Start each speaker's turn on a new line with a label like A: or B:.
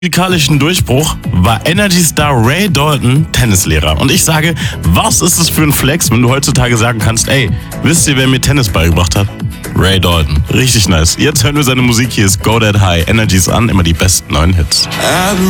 A: musikalischen Durchbruch war Energy Star Ray Dalton Tennislehrer. Und ich sage, was ist es für ein Flex, wenn du heutzutage sagen kannst, ey, wisst ihr, wer mir Tennis beigebracht hat? Ray Dalton. Richtig nice. Jetzt hören wir seine Musik. Hier ist Go That High. Energy ist an, immer die besten neuen Hits.